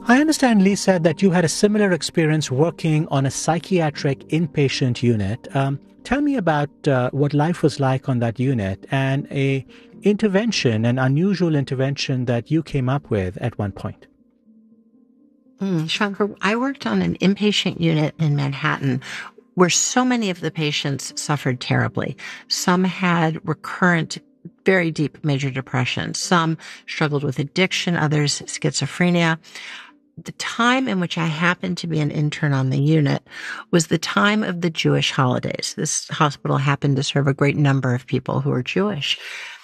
I understand, Lisa, that you had a similar experience working on a psychiatric inpatient unit. Tell me about what life was like on that unit and an unusual intervention that you came up with at one point. Shankar, I worked on an inpatient unit in Manhattan where so many of the patients suffered terribly. Some had recurrent, very deep major depression. Some struggled with addiction, others schizophrenia. The time in which I happened to be an intern on the unit was the time of the Jewish holidays. This hospital happened to serve a great number of people who are Jewish.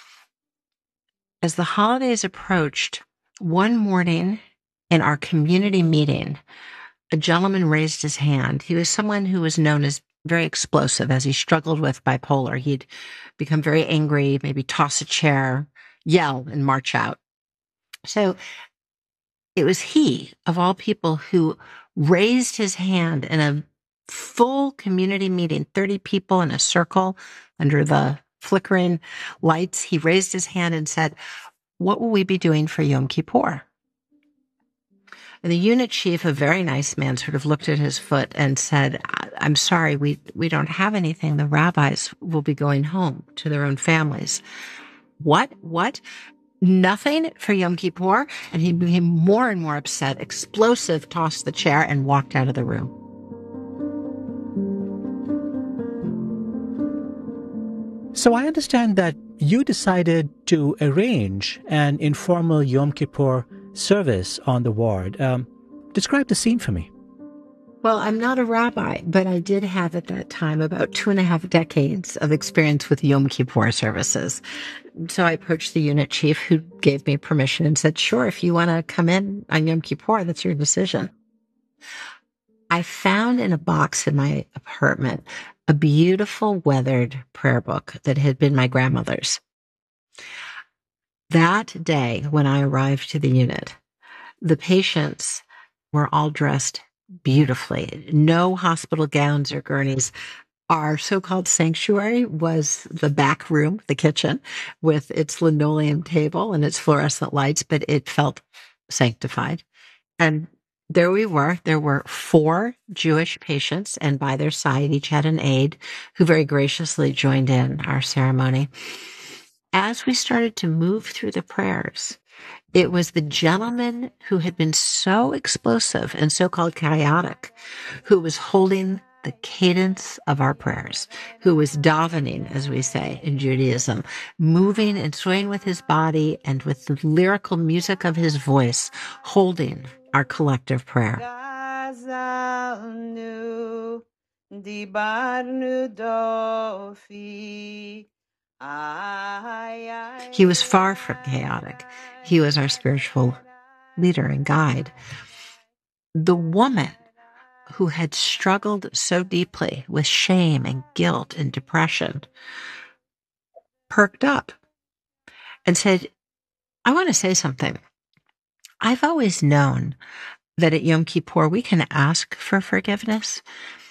As the holidays approached, one morning in our community meeting, a gentleman raised his hand. He was someone who was known as very explosive as he struggled with bipolar. He'd become very angry, maybe toss a chair, yell, and march out. So it was he, of all people, who raised his hand in a full community meeting, 30 people in a circle under the flickering lights. He raised his hand and said, "What will we be doing for Yom Kippur?" And the unit chief, a very nice man, sort of looked at his foot and said, "I'm sorry, we don't have anything. The rabbis will be going home to their own families." What? Nothing for Yom Kippur? And he became more and more upset, explosive, tossed the chair, and walked out of the room. So I understand that you decided to arrange an informal Yom Kippur service on the ward. Describe the scene for me. Well, I'm not a rabbi, but I did have at that time about 2.5 decades of experience with Yom Kippur services. So I approached the unit chief, who gave me permission and said, "Sure, if you want to come in on Yom Kippur, that's your decision." I found in a box in my apartment a beautiful weathered prayer book that had been my grandmother's. That day, when I arrived to the unit, the patients were all dressed beautifully. No hospital gowns or gurneys. Our so-called sanctuary was the back room, the kitchen, with its linoleum table and its fluorescent lights, but it felt sanctified. And there we were. There were 4 Jewish patients, and by their side, each had an aide who very graciously joined in our ceremony. As we started to move through the prayers, it was the gentleman who had been so explosive and so-called chaotic who was holding the cadence of our prayers, who was davening, as we say in Judaism, moving and swaying with his body and with the lyrical music of his voice, holding our collective prayer. He was far from chaotic. He was our spiritual leader and guide. The woman who had struggled so deeply with shame and guilt and depression perked up and said, "I want to say something. I've always known that at Yom Kippur we can ask for forgiveness.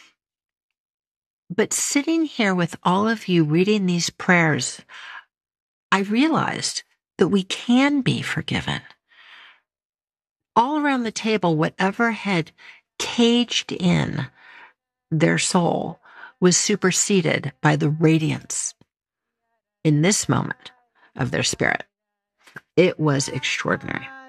But sitting here with all of you reading these prayers, I realized that we can be forgiven." All around the table, whatever had caged in their soul was superseded by the radiance in this moment of their spirit. It was extraordinary.